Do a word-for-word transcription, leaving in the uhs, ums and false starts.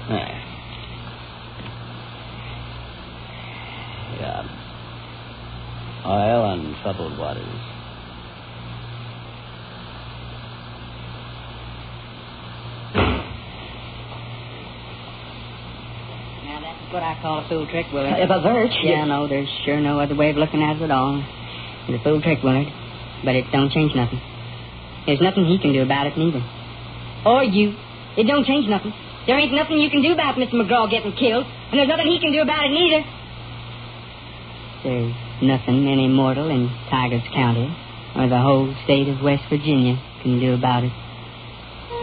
There. Yeah. Oil and troubled waters. Now, that's what I call a fool trick, Willard. If a birch? Yeah, no, there's sure no other way of looking at it at all. It's a fool trick, Willard. But it don't change nothing. There's nothing he can do about it, neither. Or you. It don't change nothing. There ain't nothing you can do about Mister McGraw getting killed, and there's nothing he can do about it, neither. There's nothing any mortal in Tigers County or the whole state of West Virginia can do about it.